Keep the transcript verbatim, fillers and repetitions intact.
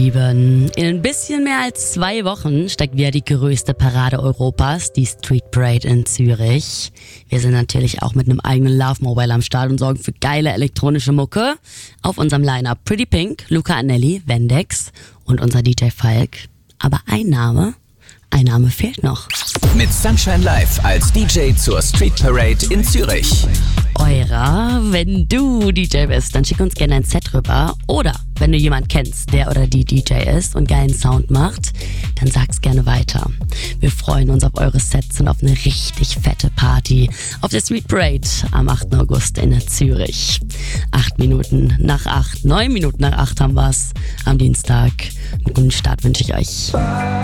In ein bisschen mehr als zwei Wochen steigt wieder die größte Parade Europas, die Street Parade in Zürich. Wir sind natürlich auch mit einem eigenen Love Mobile am Start und sorgen für geile elektronische Mucke. Auf unserem Line-Up Pretty Pink, Luca Anelli, Vendex und unser D J Falk. Aber ein Name, ein Name fehlt noch. Mit Sunshine Live als D J zur Street Parade in Zürich. Eurer, wenn du D J bist, dann schick uns gerne ein Set rüber. Oder wenn du jemanden kennst, der oder die D J ist und geilen Sound macht, dann sag's gerne weiter. Wir freuen uns auf eure Sets und auf eine richtig fette Party auf der Street Parade am achten August in Zürich. Acht Minuten nach acht, neun Minuten nach acht haben wir's am Dienstag. Einen guten Start wünsche ich euch.